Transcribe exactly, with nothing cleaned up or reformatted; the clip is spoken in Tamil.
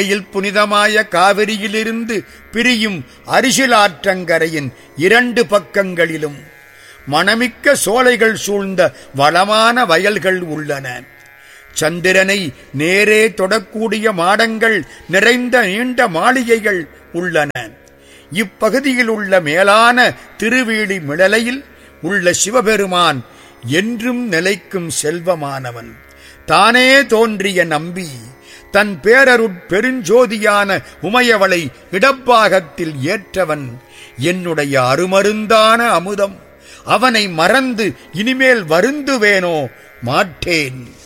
புனிதமாய காவிரியிலிருந்து பிரியும் அரிசிலாற்றங்கரையின் இரண்டு பக்கங்களிலும் மணமிக்க சோலைகள் சூழ்ந்த வளமான வயல்கள் உள்ளன. சந்திரனை நேரே தொடக்கூடிய மாடங்கள் நிறைந்த நீண்ட மாளிகைகள் உள்ளன. இப்பகுதியில் உள்ள மேலான திருவேலி மிளலையில் உள்ள சிவபெருமான் என்றும் நிலைக்கும் செல்வமானவன். தானே தோன்றிய நம்பி தன் பேரருட் பெருஞ்சோதியான உமையவளை இடப்பாகத்தில் ஏற்றவன். என்னுடைய அருமருந்தான அமுதம், அவனை மறந்து இனிமேல் வருந்துவேனோ மாட்டேன்.